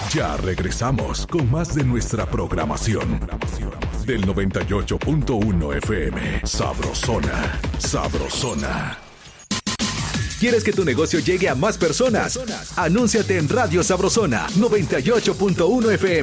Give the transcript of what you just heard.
Ya regresamos con más de nuestra programación. Del 98.1 FM. Sabrosona. Sabrosona. ¿Quieres que tu negocio llegue a más personas? Anúnciate en Radio Sabrosona 98.1 FM.